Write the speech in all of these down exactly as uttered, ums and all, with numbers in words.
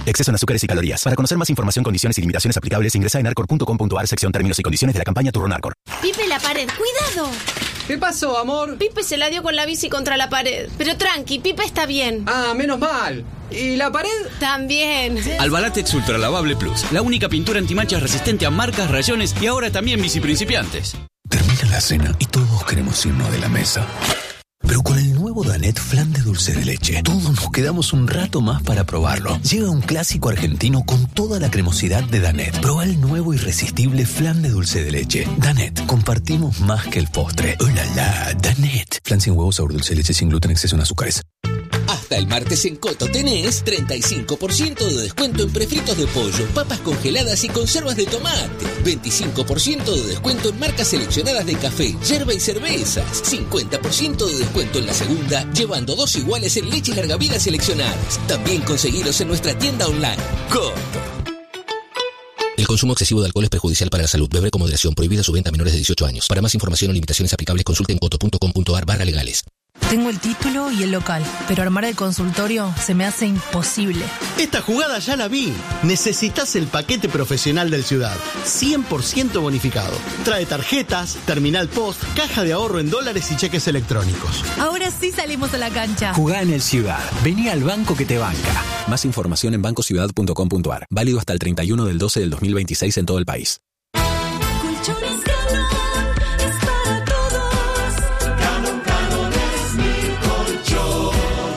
Exceso en azúcares y calorías. Para conocer más información, condiciones y limitaciones aplicables, ingresa en arcor punto com punto a r sección términos y condiciones de la campaña Turrón Arcor. Pipe, la pared. ¡Cuidado! ¿Qué pasó, amor? Pipe se la dio con la bici contra la pared. Pero tranqui, Pipe está bien. Ah, menos mal. ¿Y la pared? También. Albalatex Ultra Lavable Plus. La única pintura antimanchas resistente a marcas, rayones y ahora también bici principiantes. Termina la cena y todos queremos irnos de la mesa. Pero con el nuevo Danet Flan de dulce de leche, todos nos quedamos un rato más para probarlo. Llega un clásico argentino con toda la cremosidad de Danet. Proba el nuevo irresistible Flan de dulce de leche. Danet, compartimos más que el postre. ¡Oh, la, la! Danet. Flan sin huevos, sabor dulce de leche, sin gluten, exceso en azúcares. Hasta el martes en Coto tenés treinta y cinco por ciento de descuento en prefritos de pollo, papas congeladas y conservas de tomate. veinticinco por ciento de descuento en marcas seleccionadas de café, yerba y cervezas. cincuenta por ciento de descuento en la segunda, llevando dos iguales en leche y larga vida seleccionadas. También conseguiros en nuestra tienda online. Coto. El consumo excesivo de alcohol es perjudicial para la salud. Beber con moderación. Prohibida su venta a menores de dieciocho años. Para más información o limitaciones aplicables, consulte en coto punto com punto a r barra legales. Tengo el título y el local, pero armar el consultorio se me hace imposible. Esta jugada ya la vi. Necesitas el paquete profesional del Ciudad. cien por ciento bonificado. Trae tarjetas, terminal post, caja de ahorro en dólares y cheques electrónicos. Ahora sí salimos a la cancha. Jugá en el Ciudad. Vení al banco que te banca. Más información en banco ciudad punto com punto a r. Válido hasta el treinta y uno del doce del dos mil veintiséis en todo el país. Colchones Galo es para todos. Galo, Galo es mi colchón.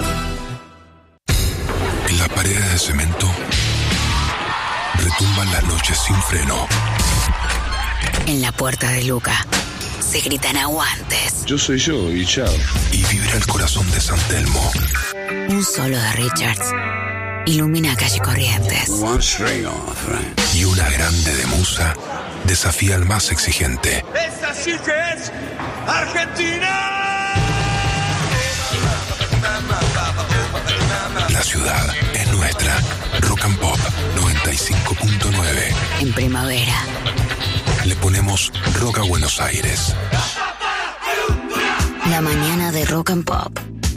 En las paredes de cemento retumban las noches sin freno. En la puerta de Luca se gritan aguantes. Yo soy yo y chao. Y vibra el corazón de San Telmo. Un solo de Richards ilumina calle Corrientes. Y una grande de Musa desafía al más exigente. ¡Esa sí que es Argentina! La ciudad es nuestra. Rock and Pop noventa y cinco punto nueve. En primavera le ponemos rock a Buenos Aires. La mañana de Rock and Pop.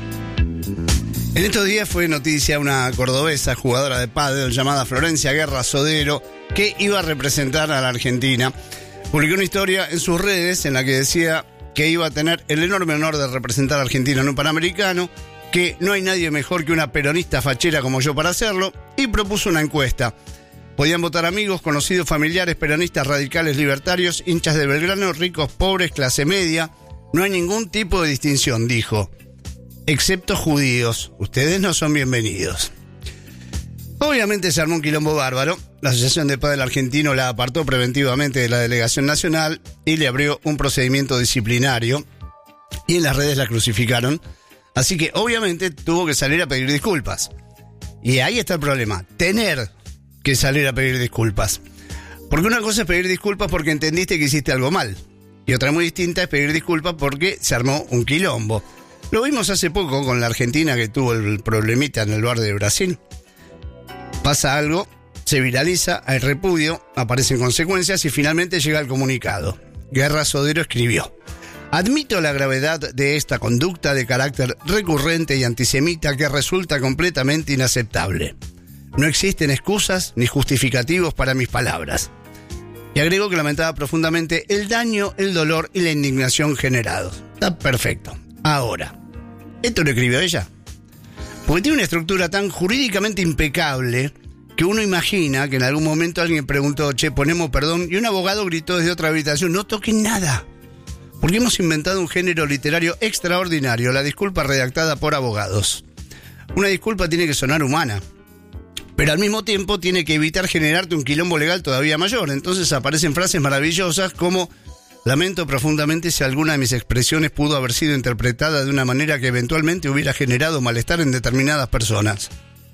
En estos días fue noticia una cordobesa jugadora de pádel llamada Florencia Guerra Sodero, que iba a representar a la Argentina. Publicó una historia en sus redes en la que decía que iba a tener el enorme honor de representar a Argentina en un Panamericano, que no hay nadie mejor que una peronista fachera como yo para hacerlo, y propuso una encuesta. Podían votar amigos, conocidos, familiares, peronistas, radicales, libertarios, hinchas de Belgrano, ricos, pobres, clase media. No hay ningún tipo de distinción, dijo. Excepto judíos, ustedes no son bienvenidos. Obviamente se armó un quilombo bárbaro. La Asociación de Pádel Argentino la apartó preventivamente de la delegación nacional y le abrió un procedimiento disciplinario, y en las redes la crucificaron. Así que obviamente tuvo que salir a pedir disculpas. Y ahí está el problema, tener que salir a pedir disculpas. Porque una cosa es pedir disculpas porque entendiste que hiciste algo mal, y otra muy distinta es pedir disculpas porque se armó un quilombo. Lo vimos hace poco con la Argentina, que tuvo el problemita en el bar de Brasil. Pasa algo, se viraliza, hay repudio, aparecen consecuencias y finalmente llega el comunicado. Guerra Sodero escribió: admito la gravedad de esta conducta de carácter recurrente y antisemita que resulta completamente inaceptable. No existen excusas ni justificativos para mis palabras. Y agregó que lamentaba profundamente el daño, el dolor y la indignación generados. Está perfecto. Ahora, ¿esto lo escribió ella? Porque tiene una estructura tan jurídicamente impecable que uno imagina que en algún momento alguien preguntó, che, ponemos perdón, y un abogado gritó desde otra habitación, no toquen nada. Porque hemos inventado un género literario extraordinario, la disculpa redactada por abogados. Una disculpa tiene que sonar humana, pero al mismo tiempo tiene que evitar generarte un quilombo legal todavía mayor. Entonces aparecen frases maravillosas como: lamento profundamente si alguna de mis expresiones pudo haber sido interpretada de una manera que eventualmente hubiera generado malestar en determinadas personas.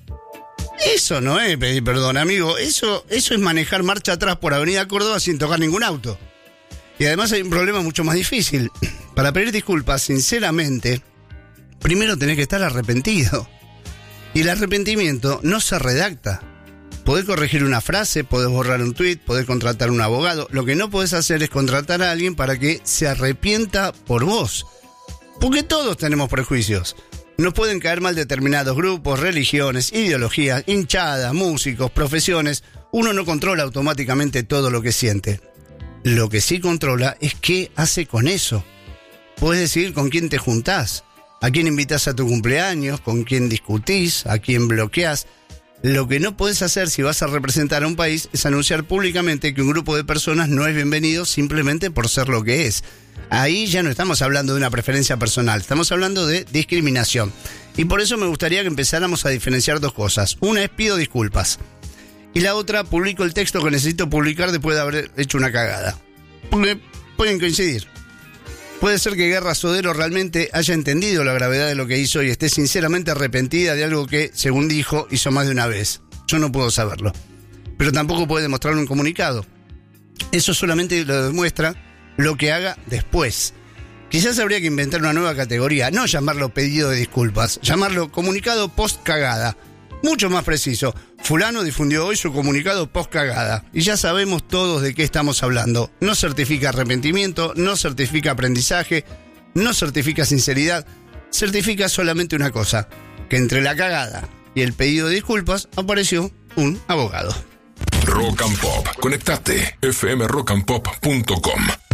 Eso no es pedir perdón, amigo. Eso, eso es manejar marcha atrás por Avenida Córdoba sin tocar ningún auto. Y además hay un problema mucho más difícil. Para pedir disculpas, sinceramente, primero tenés que estar arrepentido. Y el arrepentimiento no se redacta. Podés corregir una frase, podés borrar un tuit, podés contratar a un abogado. Lo que no podés hacer es contratar a alguien para que se arrepienta por vos. Porque todos tenemos prejuicios. Nos pueden caer mal determinados grupos, religiones, ideologías, hinchadas, músicos, profesiones. Uno no controla automáticamente todo lo que siente. Lo que sí controla es qué hace con eso. Puedes decidir con quién te juntás, a quién invitás a tu cumpleaños, con quién discutís, a quién bloqueás. Lo que no podés hacer si vas a representar a un país es anunciar públicamente que un grupo de personas no es bienvenido simplemente por ser lo que es. Ahí ya no estamos hablando de una preferencia personal, estamos hablando de discriminación. Y por eso me gustaría que empezáramos a diferenciar dos cosas. Una es pido disculpas. Y la otra, publico el texto que necesito publicar después de haber hecho una cagada. Porque pueden coincidir. Puede ser que Guerra Sodero realmente haya entendido la gravedad de lo que hizo y esté sinceramente arrepentida de algo que, según dijo, hizo más de una vez. Yo no puedo saberlo. Pero tampoco puede demostrarlo en un comunicado. Eso solamente lo demuestra lo que haga después. Quizás habría que inventar una nueva categoría, no llamarlo pedido de disculpas, llamarlo comunicado post-cagada. Mucho más preciso. Fulano difundió hoy su comunicado post-cagada. Y ya sabemos todos de qué estamos hablando. No certifica arrepentimiento, no certifica aprendizaje, no certifica sinceridad. Certifica solamente una cosa. Que entre la cagada y el pedido de disculpas apareció un abogado. Rock and Pop. Conectate. f m rock and pop punto com